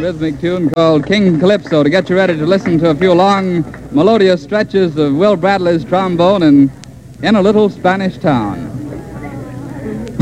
rhythmic tune called King Calypso to get you ready to listen to a few long, melodious stretches of Will Bradley's trombone in a little Spanish town.